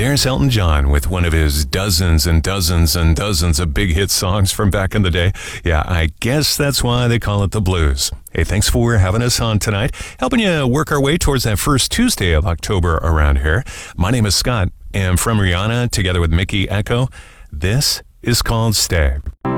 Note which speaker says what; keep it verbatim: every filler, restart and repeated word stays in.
Speaker 1: There's Elton John with one of his dozens and dozens and dozens of big hit songs from back in the day. Yeah, I guess that's why they call it the blues. Hey, thanks for having us on tonight, helping you work our way towards that first Tuesday of October around here. My name is Scott, and from Rihanna, together with Mickey Echo, this is called Stay.